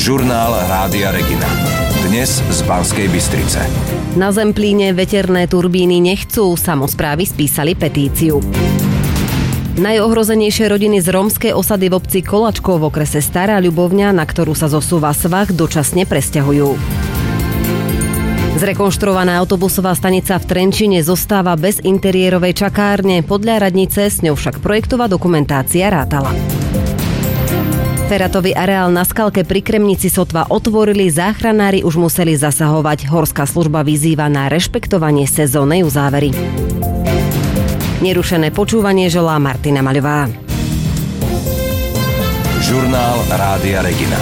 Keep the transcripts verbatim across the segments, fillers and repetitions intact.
Žurnál Rádia Regina. Dnes z Banskej Bystrice. Na Zemplíne veterné turbíny nechcú, samosprávy spísali petíciu. Najohrozenejšie rodiny z rómskej osady v obci Kolačkov v okrese Stará Ľubovňa, na ktorú sa zosúva svah, dočasne presťahujú. Zrekonštruovaná autobusová stanica v Trenčine zostáva bez interiérovej čakárne, podľa radnice s ňou však projektová dokumentácia rátala. Feratový areál na Skalke pri Kremnici sotva otvorili, záchranári už museli zasahovať. Horská služba vyzýva na rešpektovanie sezónnej uzávery. Nerušené počúvanie želá Martina Maľová. Žurnál Rádia Regina.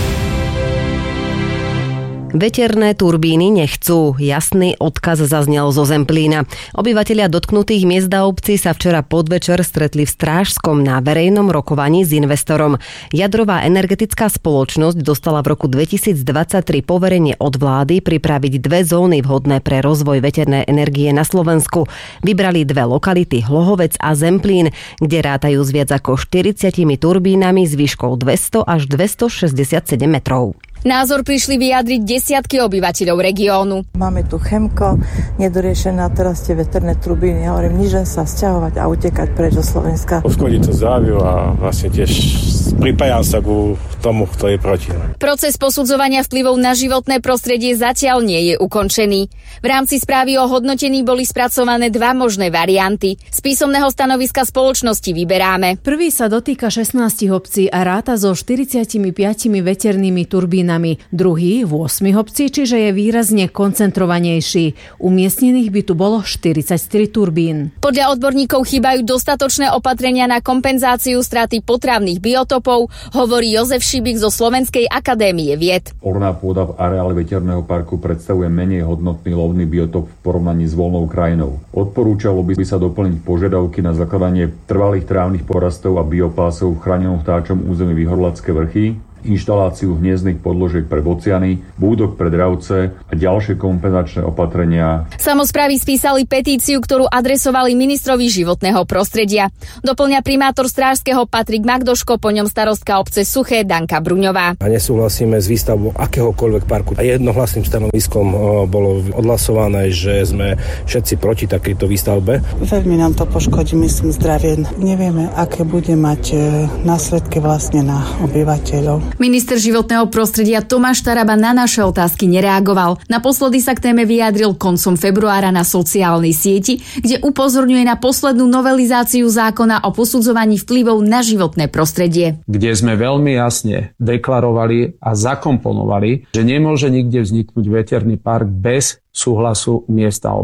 Veterné turbíny nechcú. Jasný odkaz zaznel zo Zemplína. Obyvatelia dotknutých miest a obcí sa včera podvečer stretli v Strážskom na verejnom rokovaní s investorom. Jadrová energetická spoločnosť dostala v roku dvetisícdvadsaťtri poverenie od vlády pripraviť dve zóny vhodné pre rozvoj veternej energie na Slovensku. Vybrali dve lokality, Hlohovec a Zemplín, kde rátajú s viac ako štyridsiatimi turbínami s výškou dvesto až dvestošesťdesiatsedem metrov. Názor prišli vyjadriť desiatky obyvateľov regiónu. Máme tu Chemko, nedoriešené, a teraz tie veterné turbíny. Ja hovorím, nič len sa sťahovať a utekať preč do Slovenska. Poškodí to zdraviu a vlastne tiež pripájam sa ku tomu, kto je proti. Proces posudzovania vplyvov na životné prostredie zatiaľ nie je ukončený. V rámci správy o hodnotení boli spracované dva možné varianty. Z písomného stanoviska spoločnosti vyberáme. Prvý sa dotýka šestnástich obcí a ráta so štyridsiatimi piatimi veternými turbínami. Druhý v ôsmich obcí, čiže je výrazne koncentrovanejší. Umiestnených by tu bolo štyridsaťtri turbín. Podľa odborníkov chýbajú dostatočné opatrenia na kompenzáciu straty potravných biotopov, hovorí Jozef Šibík zo Slovenskej akadémie vied. Orná pôda v areále veterného parku predstavuje menej hodnotný lovný biotop v porovnaní s voľnou krajinou. Odporúčalo by sa doplniť požiadavky na zakladanie trvalých trávnych porastov a biopásov v chránenom vtáčom území Vyhorlacké vrchy, inštaláciu hniezdnych podložiek pre bociany, búdok pre dravce a ďalšie kompenzačné opatrenia. Samosprávy spísali petíciu, ktorú adresovali ministrovi životného prostredia. Doplňa primátor Strážskeho Patrik Magdoško, po ňom starostka obce Suché Danka Bruňová. A nesúhlasíme s výstavbou akéhokoľvek parku. A jednohlasným stanoviskom bolo odhlasované, že sme všetci proti takejto výstavbe. Veľmi nám to poškodí, myslím, zdravie. Nevieme, aké bude mať následky vlastne na obyvateľov. Minister životného prostredia Tomáš Taraba na naše otázky nereagoval. Naposledy sa k téme vyjadril koncom februára na sociálnej sieti, kde upozorňuje na poslednú novelizáciu zákona o posudzovaní vplyvov na životné prostredie. Kde sme veľmi jasne deklarovali a zakomponovali, že nemôže nikde vzniknúť veterný park bez súhlasu miesta.